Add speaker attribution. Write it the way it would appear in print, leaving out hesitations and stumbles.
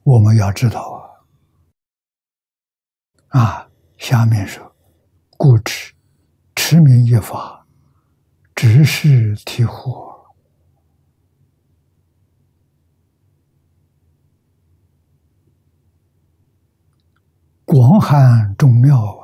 Speaker 1: 我们要知道下面说，故知持名一法，只是醍醐。广含众妙，